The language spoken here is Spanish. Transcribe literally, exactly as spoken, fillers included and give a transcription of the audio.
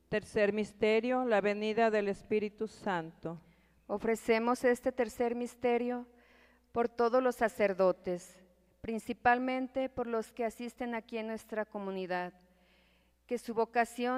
Tercer misterio, la venida del Espíritu Santo. Ofrecemos este tercer misterio por todos los sacerdotes, principalmente por los que asisten aquí en nuestra comunidad, que su vocación